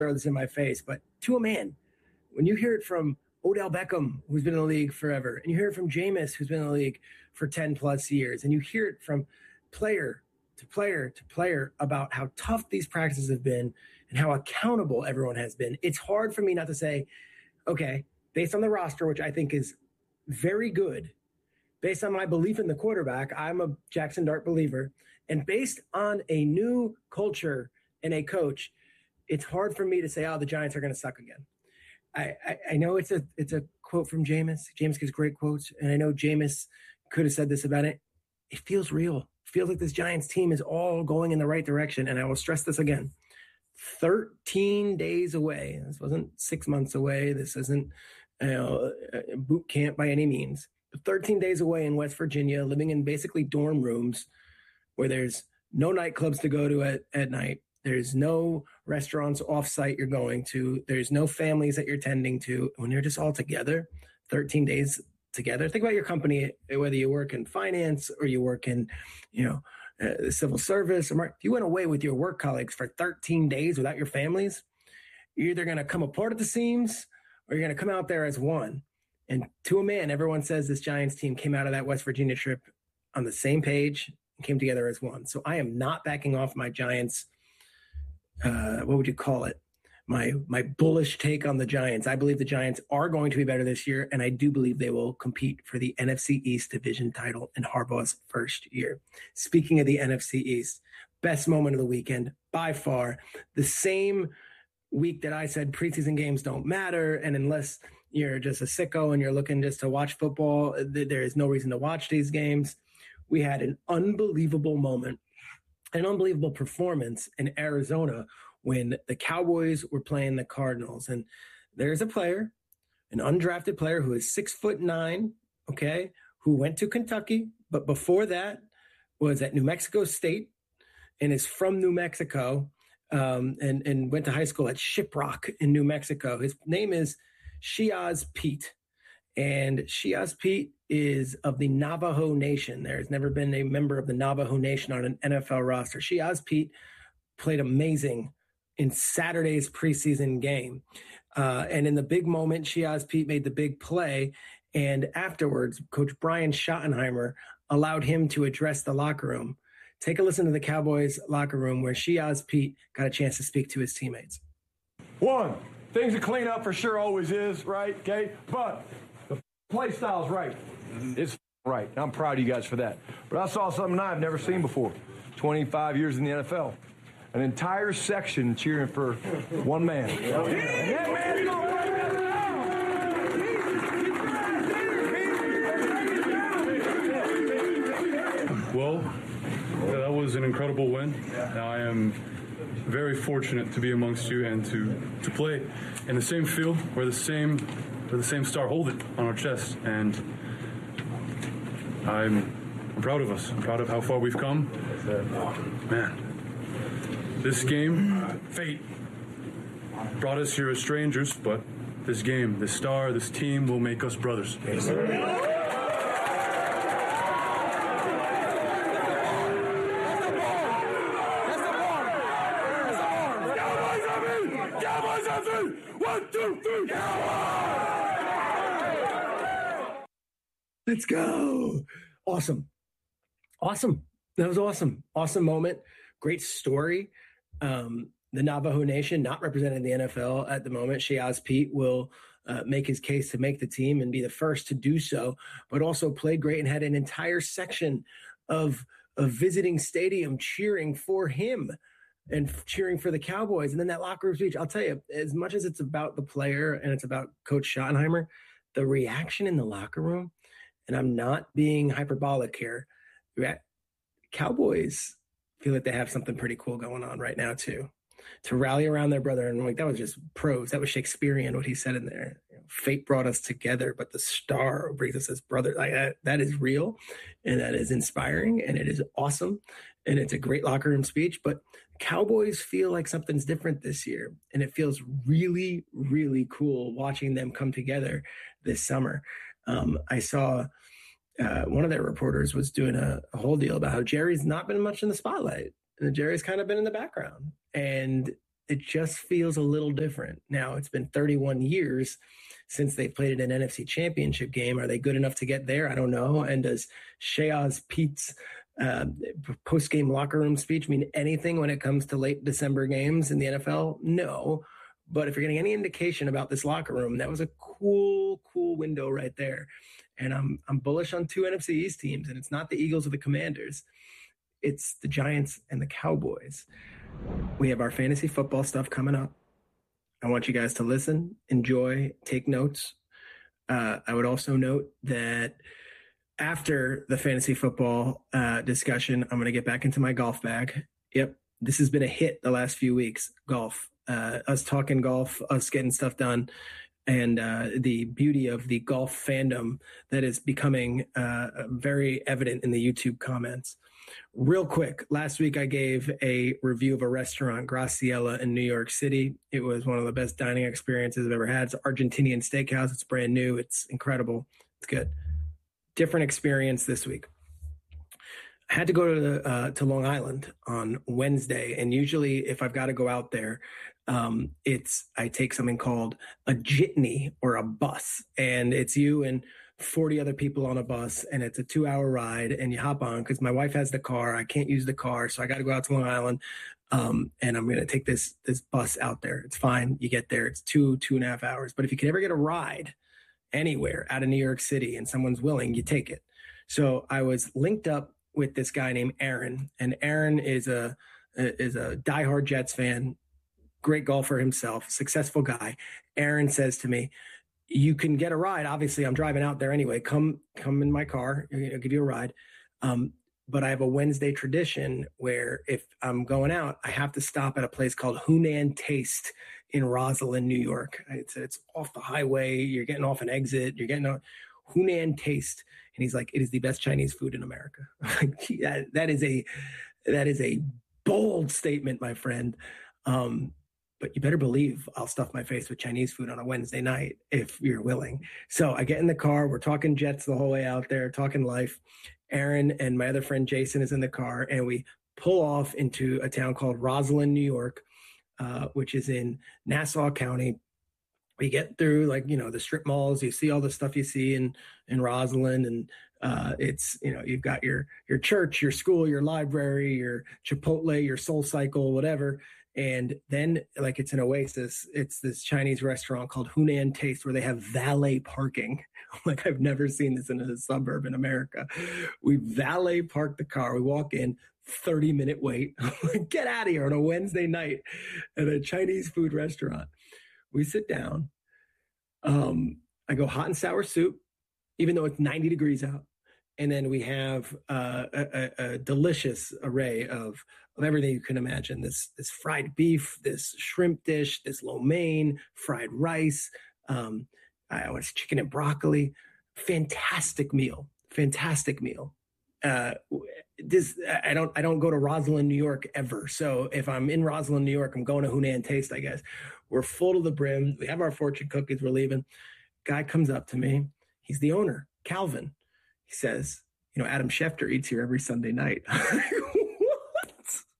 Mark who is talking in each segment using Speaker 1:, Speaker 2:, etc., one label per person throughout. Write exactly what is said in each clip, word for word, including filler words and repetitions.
Speaker 1: throw this in my face, but to a man, when you hear it from Odell Beckham, who's been in the league forever, and you hear it from Jameis, who's been in the league for ten plus years, and you hear it from player to player to player about how tough these practices have been and how accountable everyone has been, it's hard for me not to say, okay, based on the roster, which I think is very good, based on my belief in the quarterback, I'm a Jackson Dart believer, and based on a new culture and a coach, it's hard for me to say, oh, the Giants are going to suck again. I, I, I know it's a it's a quote from Jameis. Jameis gives great quotes, and I know Jameis could have said this about it. It feels real. It feels like this Giants team is all going in the right direction, and I will stress this again. thirteen days away. This wasn't six months away. This isn't you know, a boot camp by any means. thirteen days away in West Virginia, living in basically dorm rooms where there's no nightclubs to go to at, at night. There's no restaurants off-site you're going to. There's no families that you're tending to. When you're just all together, thirteen days together. Think about your company, whether you work in finance or you work in, you know, uh, the civil service. Or if you went away with your work colleagues for thirteen days without your families, you're either going to come apart at the seams or you're going to come out there as one. And to a man, everyone says this Giants team came out of that West Virginia trip on the same page and came together as one. So I am not backing off my Giants. Uh, what would you call it? My my bullish take on the Giants. I believe the Giants are going to be better this year, and I do believe they will compete for the N F C East division title in Harbaugh's first year. Speaking of the N F C East, best moment of the weekend by far. The same week that I said preseason games don't matter, and unless you're just a sicko and you're looking just to watch football, there is no reason to watch these games. We had an unbelievable moment, an unbelievable performance in Arizona when the Cowboys were playing the Cardinals. And there's a player, an undrafted player who is six foot nine, okay, who went to Kentucky, but before that was at New Mexico State and is from New Mexico um, and, and went to high school at Shiprock in New Mexico. His name is Shiaz Pete. And Shiaz Pete is of the Navajo Nation. There's never been a member of the Navajo Nation on an N F L roster. Shiaz Pete played amazing in Saturday's preseason game. Uh, and in the big moment, Shiaz Pete made the big play. And afterwards, Coach Brian Schottenheimer allowed him to address the locker room. Take a listen to the Cowboys locker room where Shiaz Pete got a chance to speak to his teammates.
Speaker 2: One, things to clean up for sure always is, right? Okay, but the play style's right. It's right. I'm proud of you guys for that. But I saw something I've never seen before. twenty-five years in the N F L. An entire section cheering for one man. And that man's gonna
Speaker 3: Well, that was an incredible win. I am very fortunate to be amongst you and to, to play in the same field where the same where the same star hold it on our chest. And I'm, I'm proud of us. I'm proud of how far we've come. Man, this game, fate brought us here as strangers, but this game, this star, this team will make us brothers. Yes, sir.
Speaker 2: One, two, three,
Speaker 1: Let's go. Awesome. Awesome. That was awesome. Awesome moment. Great story. Um, the Navajo Nation not represented in the N F L at the moment. Shiaz Pete will uh, make his case to make the team and be the first to do so, but also played great and had an entire section of a visiting stadium cheering for him and cheering for the Cowboys. And then that locker room speech, I'll tell you, as much as it's about the player and it's about Coach Schottenheimer, the reaction in the locker room, and I'm not being hyperbolic here, Cowboys feel like they have something pretty cool going on right now too. To rally around their brother, and like that was just prose. That was Shakespearean, what he said in there. You know, fate brought us together, but the star brings us as brothers. Like that, that is real, and that is inspiring, and it is awesome, and it's a great locker room speech. But Cowboys feel like something's different this year, and it feels really, really cool watching them come together this summer. Um, I saw uh, one of their reporters was doing a, a whole deal about how Jerry's not been much in the spotlight. And Jerry's kind of been in the background. And it just feels a little different. Now, it's been thirty-one years since they played in an N F C championship game. Are they good enough to get there? I don't know. And does Shea's Pete's uh, post-game locker room speech mean anything when it comes to late December games in the N F L? No. But if you're getting any indication about this locker room, that was a cool, cool window right there. And I'm I'm bullish on two N F C East teams, and it's not the Eagles or the Commanders. It's the Giants and the Cowboys. We have our fantasy football stuff coming up. I want you guys to listen, enjoy, take notes. Uh, I would also note that after the fantasy football uh, discussion, I'm going to get back into my golf bag. Yep, this has been a hit the last few weeks, golf. Uh, us talking golf, us getting stuff done, and uh, the beauty of the golf fandom that is becoming uh, very evident in the YouTube comments. Real quick, last week I gave a review of a restaurant, Graciela, in New York City. It was one of the best dining experiences I've ever had. It's an Argentinian steakhouse. It's brand new. It's incredible. It's good. Different experience this week. I had to go to uh, to Long Island on Wednesday, and usually if I've got to go out there, um, it's I take something called a jitney or a bus, and it's you and forty other people on a bus, and it's a two-hour ride, and you hop on because my wife has the car. I can't use the car, so I got to go out to Long Island, um, and I'm going to take this this bus out there. It's fine. You get there. It's two, two and a half hours. But if you can ever get a ride anywhere out of New York City and someone's willing, you take it. So I was linked up with this guy named Aaron, and Aaron is a is a diehard Jets fan, great golfer himself, successful guy. Aaron says to me, you can get a ride. Obviously, I'm driving out there anyway. Come, come in my car. I'll give you a ride. Um, but I have a Wednesday tradition where if I'm going out, I have to stop at a place called Hunan Taste in Roslyn, New York. It's it's off the highway. You're getting off an exit. You're getting a Hunan Taste, and he's like, "It is the best Chinese food in America." that, that is a that is a bold statement, my friend. Um, But you better believe I'll stuff my face with Chinese food on a Wednesday night if you're willing. So I get in the car. We're talking Jets the whole way out there, talking life. Aaron and my other friend Jason is in the car, and we pull off into a town called Roslyn, New York, uh, which is in Nassau County. We get through, like, you know, the strip malls. You see all the stuff you see in, in Roslyn, and uh, it's, you know, you've got your your church, your school, your library, your Chipotle, your Soul Cycle, whatever. And then, like, it's an oasis. It's this Chinese restaurant called Hunan Taste where they have valet parking. Like, I've never seen this in a suburb in America. We valet park the car. We walk in, thirty minute wait. Get out of here on a Wednesday night at a Chinese food restaurant. We sit down. Um, I go hot and sour soup, even though it's ninety degrees out. And then we have uh, a, a, a delicious array of, of everything you can imagine. This this fried beef, this shrimp dish, this lo mein, fried rice, um, I was chicken and broccoli. Fantastic meal, fantastic meal. Uh, this I don't I don't go to Roslyn, New York ever. So if I'm in Roslyn, New York, I'm going to Hunan Taste, I guess. We're full to the brim. We have our fortune cookies. We're leaving. Guy comes up to me. He's the owner, Calvin. He says, you know, Adam Schefter eats here every Sunday night. What?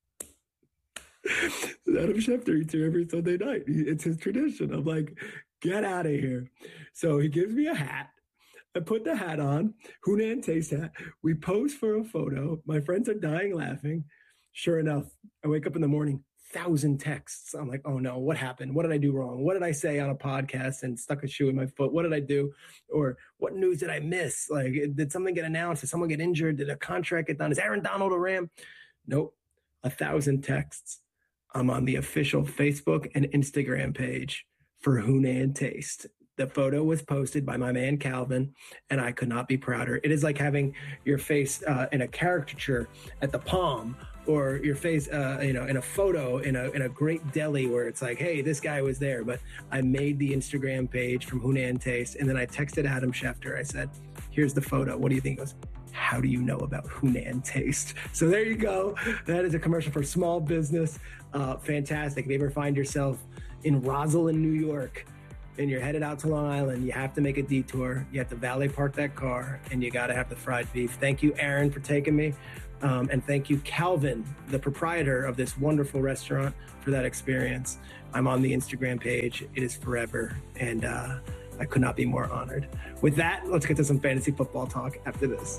Speaker 1: Adam Schefter eats here every Sunday night. It's his tradition. I'm like, get out of here. So he gives me a hat. I put the hat on, Hunan Taste hat. We pose for a photo. My friends are dying laughing. Sure enough, I wake up in the morning, thousand texts. I'm like, oh no, what happened? What did I do wrong? What did I say on a podcast and stuck a shoe in my foot? What did I do? Or what news did I miss? Like, did something get announced? Did someone get injured? Did a contract get done? Is Aaron Donald a Ram? Nope. A thousand texts. I'm on the official Facebook and Instagram page for Hunan Taste. The photo was posted by my man Calvin, and I could not be prouder. It is like having your face uh, in a caricature at the Palm, or your face, uh, you know, in a photo in a in a great deli where it's like, hey, this guy was there. But I made the Instagram page from Hunan Taste, and then I texted Adam Schefter. I said, here's the photo. What do you think? He goes, how do you know about Hunan Taste? So there you go. That is a commercial for small business. Uh, fantastic. If you ever find yourself in Roslyn, New York, and you're headed out to Long Island, you have to make a detour. You have to valet park that car, and you got to have the fried beef. Thank you, Aaron, for taking me. Um, and thank you, Calvin, the proprietor of this wonderful restaurant, for that experience. I'm on the Instagram page. It is forever. And uh, I could not be more honored. With that, let's get to some fantasy football talk after this.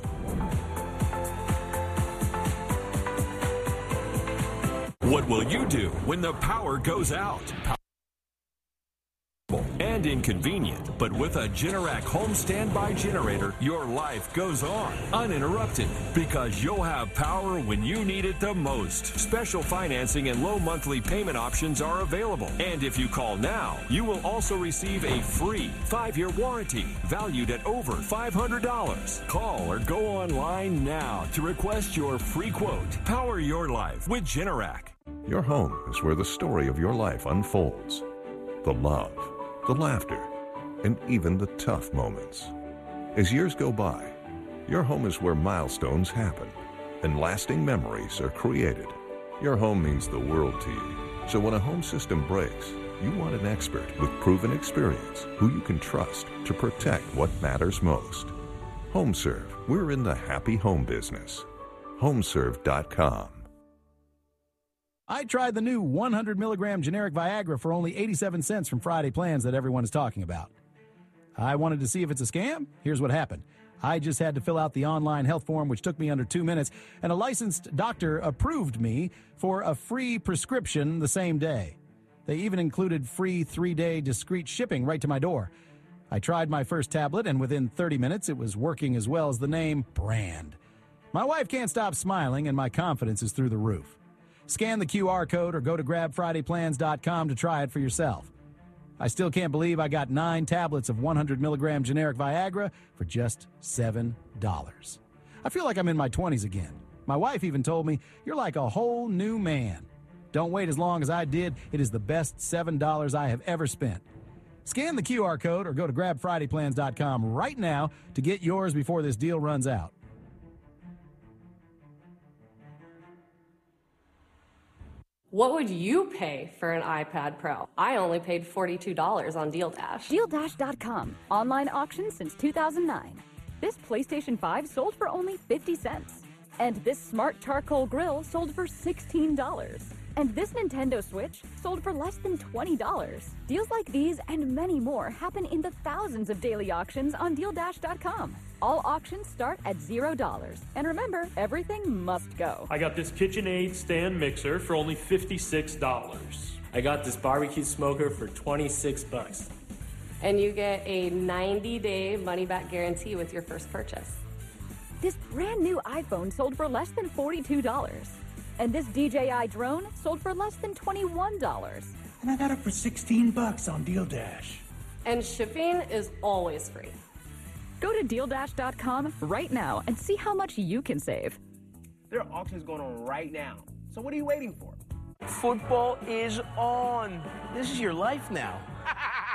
Speaker 4: What will you do when the power goes out? And inconvenient, but with a Generac home standby generator, your life goes on uninterrupted because you'll have power when you need it the most. Special financing and low monthly payment options are available. And if you call now, you will also receive a free five-year warranty valued at over five hundred dollars. Call or go online now to request your free quote. Power your life with Generac.
Speaker 5: Your home is where the story of your life unfolds. The love, the laughter, and even the tough moments. As years go by, your home is where milestones happen and lasting memories are created. Your home means the world to you. So when a home system breaks, you want an expert with proven experience who you can trust to protect what matters most. HomeServe, we're in the happy home business. home serve dot com.
Speaker 6: I tried the new one hundred milligram generic Viagra for only eighty-seven cents from Friday Plans that everyone is talking about. I wanted to see if it's a scam. Here's what happened. I just had to fill out the online health form, which took me under two minutes, and a licensed doctor approved me for a free prescription the same day. They even included free three-day discreet shipping right to my door. I tried my first tablet, and within thirty minutes, it was working as well as the name brand. My wife can't stop smiling, and my confidence is through the roof. Scan the Q R code or go to grab friday plans dot com to try it for yourself. I still can't believe I got nine tablets of one hundred milligram generic Viagra for just seven dollars. I feel like I'm in my twenties again. My wife even told me, "You're like a whole new man." Don't wait as long as I did. It is the best seven dollars I have ever spent. Scan the Q R code or go to grab friday plans dot com right now to get yours before this deal runs out.
Speaker 7: What would you pay for an iPad Pro? I only paid forty-two dollars on Deal Dash.
Speaker 8: Deal Dash dot com. Online auction since two thousand nine. This PlayStation five sold for only fifty cents. And this smart charcoal grill sold for sixteen dollars. And this Nintendo Switch sold for less than twenty dollars. Deals like these and many more happen in the thousands of daily auctions on Deal Dash dot com. All auctions start at zero dollars. And remember, everything must go.
Speaker 9: I got this KitchenAid stand mixer for only fifty-six dollars.
Speaker 10: I got this barbecue smoker for twenty-six bucks.
Speaker 7: And you get a ninety-day money-back guarantee with your first purchase.
Speaker 8: This brand new iPhone sold for less than forty-two dollars. And this D J I drone sold for less than twenty-one dollars.
Speaker 11: And I got it for sixteen bucks on Deal Dash.
Speaker 7: And shipping is always free.
Speaker 8: Go to Deal Dash dot com right now and see how much you can save.
Speaker 12: There are auctions going on right now. So what are you waiting for?
Speaker 13: Football is on. This is your life now.